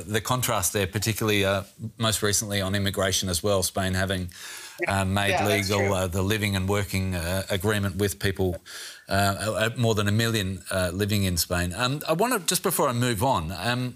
the contrast there, particularly most recently on immigration as well, Spain having made legal the living and working agreement with people, more than 1 million living in Spain. I want to, just before I move on,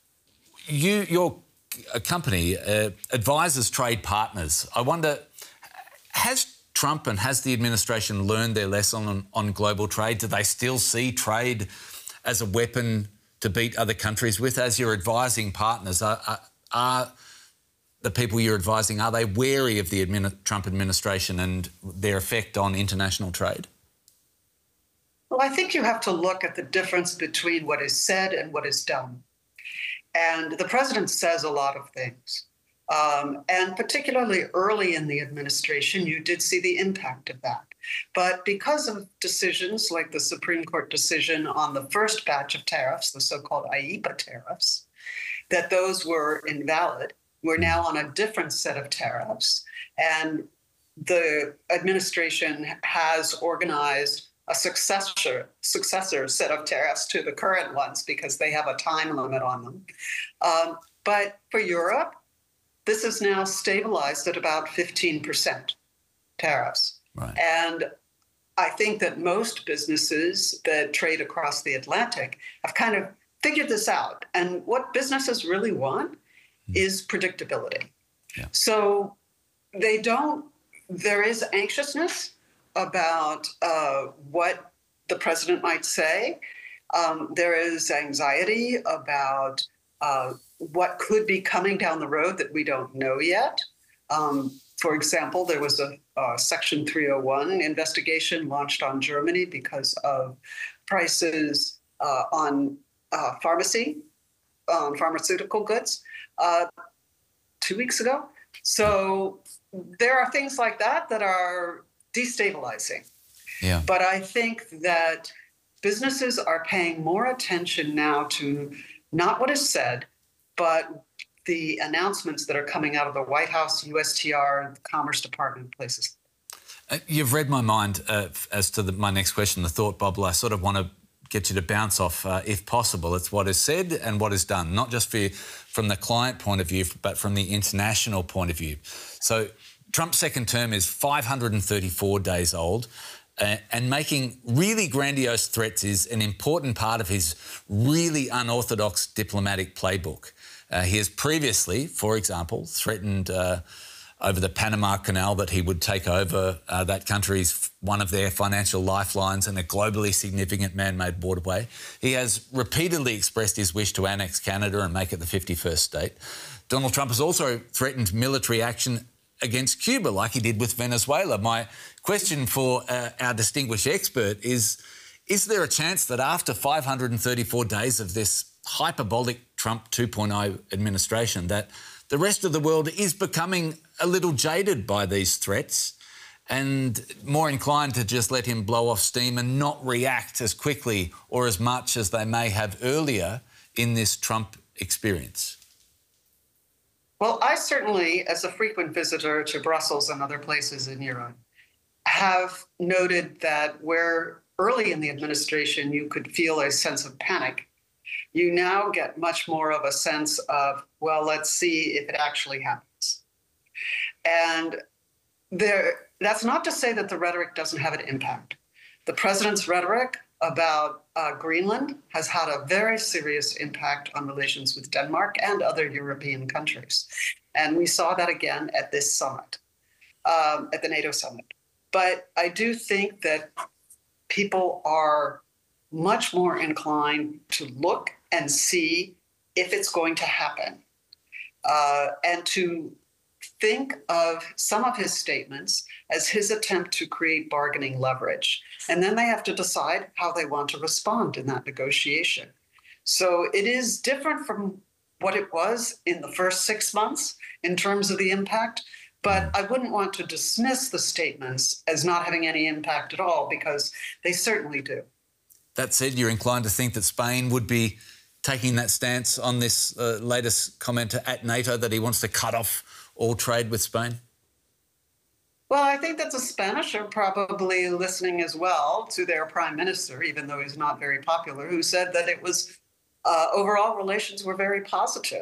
your company advises trade partners. I wonder, has Trump and has the administration learned their lesson on global trade? Do they still see trade as a weapon to beat other countries with? As you're advising partners, are the people you're advising, are they wary of the Trump administration and their effect on international trade? Well, I think you have to look at the difference between what is said and what is done. And the president says a lot of things. And particularly early in the administration, you did see the impact of that. But because of decisions like the Supreme Court decision on the first batch of tariffs, the so-called IEEPA tariffs, that those were invalid, we're now on a different set of tariffs. And the administration has organized a successor set of tariffs to the current ones because they have a time limit on them. But for Europe, this is now stabilized at about 15% tariffs. Right. And I think that most businesses that trade across the Atlantic have kind of figured this out. And what businesses really want is predictability. Yeah. So there is anxiousness about what the president might say. There is anxiety about what could be coming down the road that we don't know yet. For example, there was a Section 301 investigation launched on Germany because of prices on pharmaceutical goods 2 weeks ago. So there are things like that that are destabilizing. Yeah. But I think that businesses are paying more attention now to not what is said, but the announcements that are coming out of the White House, USTR, the Commerce Department, places. You've read my mind as to my next question, the thought bubble. I sort of want to get you to bounce off, if possible. It's what is said and what is done, not just from the client point of view, but from the international point of view. So Trump's second term is 534 days old. And making really grandiose threats is an important part of his really unorthodox diplomatic playbook. He has previously, for example, threatened over the Panama Canal that he would take over that country's one of their financial lifelines and a globally significant man-made waterway. He has repeatedly expressed his wish to annex Canada and make it the 51st state. Donald Trump has also threatened military action against Cuba, like he did with Venezuela. My question for our distinguished expert is there a chance that after 534 days of this hyperbolic Trump 2.0 administration that the rest of the world is becoming a little jaded by these threats and more inclined to just let him blow off steam and not react as quickly or as much as they may have earlier in this Trump experience? Well, I certainly, as a frequent visitor to Brussels and other places in Europe, have noted that where early in the administration you could feel a sense of panic, you now get much more of a sense of, well, let's see if it actually happens. And that's not to say that the rhetoric doesn't have an impact. The president's rhetoric about Greenland has had a very serious impact on relations with Denmark and other European countries. And we saw that again at this summit, at the NATO summit. But I do think that people are much more inclined to look and see if it's going to happen, and to think of some of his statements as his attempt to create bargaining leverage. And then they have to decide how they want to respond in that negotiation. So it is different from what it was in the first 6 months in terms of the impact, but I wouldn't want to dismiss the statements as not having any impact at all, because they certainly do. That said, you're inclined to think that Spain would be taking that stance on this latest comment at NATO that he wants to cut off all trade with Spain? Well, I think that the Spanish are probably listening as well to their prime minister, even though he's not very popular, who said that it was overall relations were very positive.